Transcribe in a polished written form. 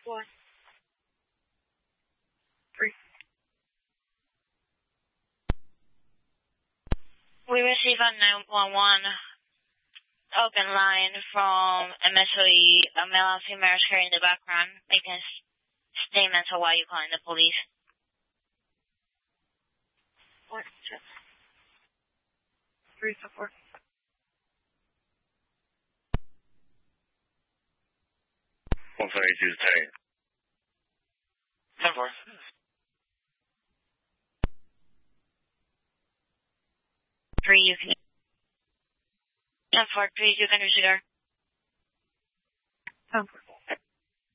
1, 3. We receive a 911 open line from MSOE, a male and female is here in the background, making statements of why you're calling the police. 1, 2, 3, 4. One sorry, Tuesday. 10-4. 3, you can. 10-4, 3, you can disregard. 10-4.